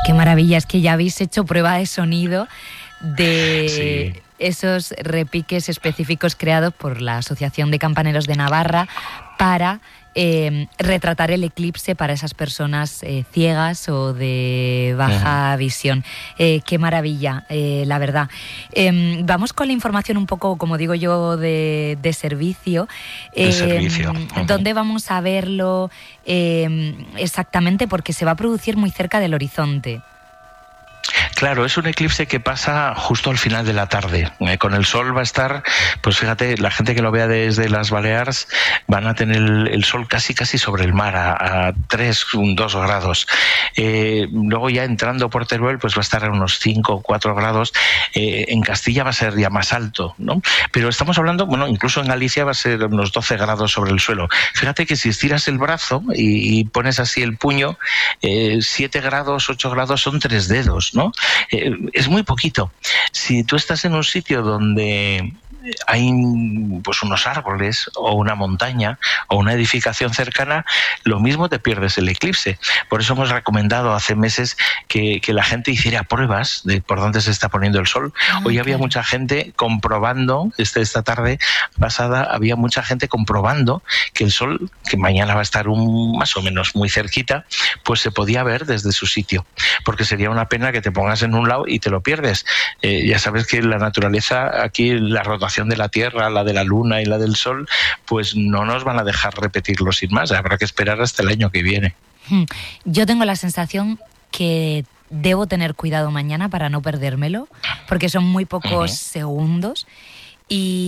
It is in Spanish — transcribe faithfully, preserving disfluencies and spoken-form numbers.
Qué maravilla, es que ya habéis hecho prueba de sonido de sí. esos repiques específicos creados por la Asociación de Campaneros de Navarra para eh, retratar el eclipse para esas personas eh, ciegas o de baja uh-huh. visión. Eh, qué maravilla, eh, la verdad. Eh, vamos con la información un poco, como digo yo, de, de servicio. Eh, de servicio. Uh-huh. ¿Dónde vamos a verlo eh, exactamente? Porque se va a producir muy cerca del horizonte. Claro, es un eclipse que pasa justo al final de la tarde. Eh, con el sol va a estar, pues fíjate, la gente que lo vea desde las Baleares van a tener el, el sol casi casi sobre el mar, a, a tres, dos grados. Eh, luego ya entrando por Teruel, pues va a estar a unos cinco o cuatro grados. Eh, en Castilla va a ser ya más alto, ¿no? Pero estamos hablando, bueno, incluso en Galicia va a ser unos doce grados sobre el suelo. Fíjate que si estiras el brazo y, y pones así el puño, eh, siete grados, ocho grados son tres dedos, ¿no? Eh, es muy poquito. Si tú estás en un sitio donde hay pues unos árboles o una montaña o una edificación cercana, lo mismo te pierdes el eclipse. Por eso hemos recomendado hace meses que, que la gente hiciera pruebas de por dónde se está poniendo el sol. Ah, Hoy había claro. mucha gente comprobando, este, esta tarde pasada había mucha gente comprobando que el sol, que mañana va a estar un, más o menos muy cerquita, pues se podía ver desde su sitio, porque sería una pena que te pongas en un lado y te lo pierdes. Eh, ya sabes que la naturaleza, aquí la rotación de la Tierra, la de la Luna y la del Sol, pues no nos van a dejar repetirlo sin más. Habrá que esperar hasta el año que viene. Yo tengo la sensación que debo tener cuidado mañana para no perdérmelo, porque son muy pocos uh-huh. segundos y